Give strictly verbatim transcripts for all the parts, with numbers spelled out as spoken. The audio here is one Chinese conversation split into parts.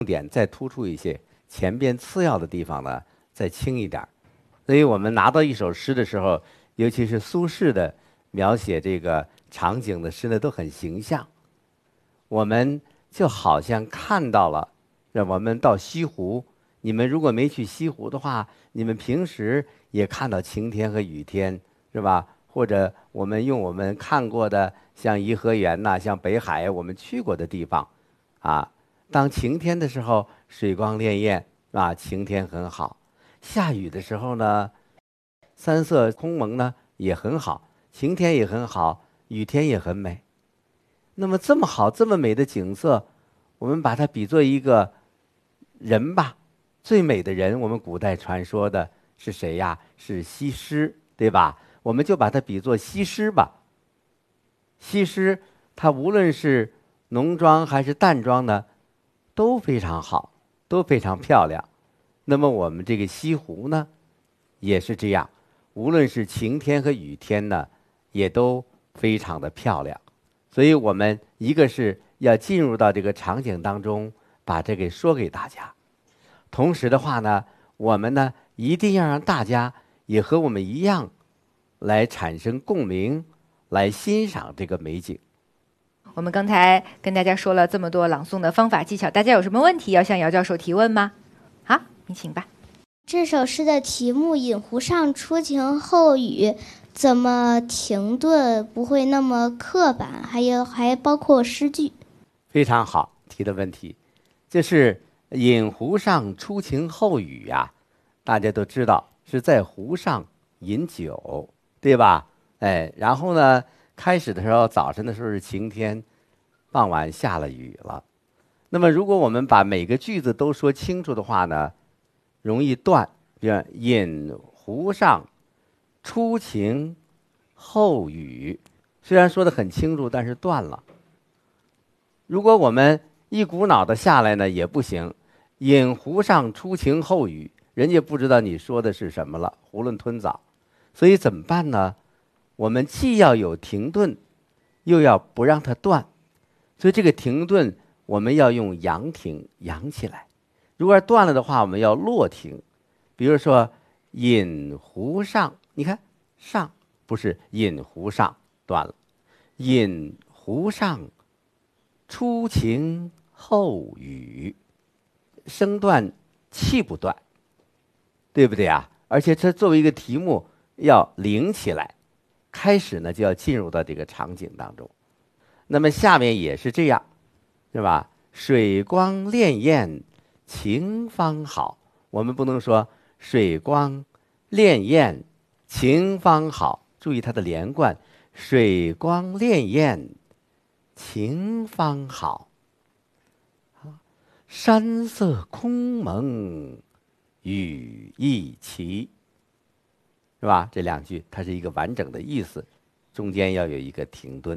点再突出一些，前边次要的地方呢再轻一点。所以我们拿到一首诗的时候，尤其是苏轼的描写这个场景的诗呢，都很形象。我们就好像看到了，让我们到西湖，你们如果没去西湖的话，你们平时也看到晴天和雨天，是吧？或者我们用我们看过的，像颐和园呐、像北海，我们去过的地方，啊，当晴天的时候，水光潋滟，啊，晴天很好；下雨的时候呢，山色空蒙呢也很好，晴天也很好，雨天也很美。那么这么好、这么美的景色，我们把它比作一个人吧，最美的人，我们古代传说的是谁呀？是西施，对吧？我们就把它比作西施吧。西施，她无论是浓妆还是淡妆呢，都非常好，都非常漂亮。那么我们这个西湖呢，也是这样，无论是晴天和雨天呢，也都非常的漂亮。所以我们一个是要进入到这个场景当中，把这个说给大家。同时的话呢，我们呢一定要让大家也和我们一样，来产生共鸣，来欣赏这个美景。 我们刚才跟大家说了这么多朗诵的方法技巧，大家有什么问题要向姚教授提问吗？好，你请吧。 这首诗的题目《饮湖上初晴后雨》，怎么停顿不会那么刻板？还有还包括诗句。 非常好提的问题，就是饮湖上初晴后雨呀、啊，大家都知道是在湖上饮酒，对吧？哎，然后呢，开始的时候早晨的时候是晴天，傍晚下了雨了。那么如果我们把每个句子都说清楚的话呢，容易断。比如饮湖上初晴后雨，虽然说的很清楚，但是断了。如果我们一股脑的下来呢，也不行。饮湖上初晴后雨，人家不知道你说的是什么了，囫囵吞枣。所以怎么办呢？我们既要有停顿，又要不让它断。所以这个停顿，我们要用扬停，扬起来。如果断了的话，我们要落停。比如说饮湖上，你看上不是饮湖上，断了。饮湖上初晴后雨，声断气不断，对不对啊？而且它作为一个题目要领起来，开始呢就要进入到这个场景当中。那么下面也是这样，是吧？水光潋滟晴方好，我们不能说水光潋滟晴方好，注意它的连贯，水光潋滟晴方好，山色空蒙雨亦奇，是吧？这两句它是一个完整的意思，中间要有一个停顿。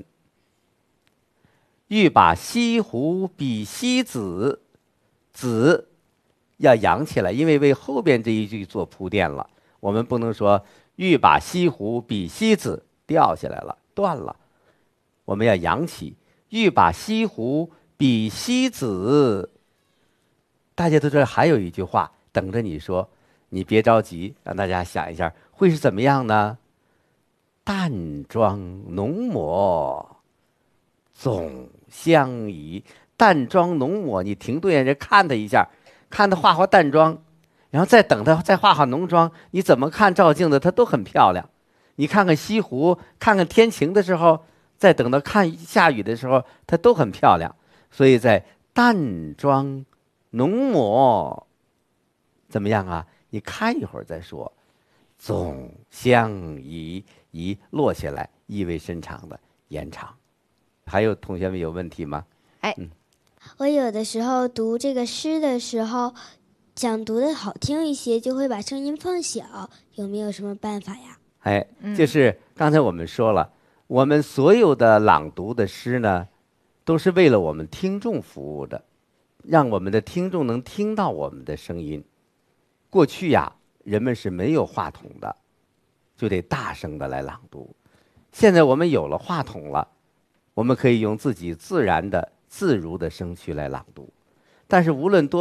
欲把西湖比西子，子要扬起来，因为为后边这一句做铺垫了。我们不能说欲把西湖比西子，掉下来了，断了。我们要扬起，欲把西湖比西子。大家都知道还有一句话等着你说，你别着急，让大家想一下会是怎么样呢？淡妆浓抹总相宜。淡妆浓抹，你停顿人看他一下，看他画画淡妆，然后再等他再画画浓妆，你怎么看照镜子他都很漂亮。你看看西湖，看看天晴的时候，再等到看下雨的时候，它都很漂亮。所以在淡妆浓抹怎么样啊？你看一会儿再说。总相宜，宜落下来，意味深长的延长。还有同学们有问题吗？ 哎， 嗯， 我有的时候读这个诗的时候，想读的好听一些，就会把声音放小，有没有什么办法呀？ 哎，就是刚才我们说了，我们所有的朗读的诗呢，都是为了我们听众服务的，让我们的听众能听到我们的声音。过去呀，人们是没有话筒的，就得大声的来朗读。现在我们有了话筒了，我们可以用自己自然的、自如的声区来朗读。但是无论多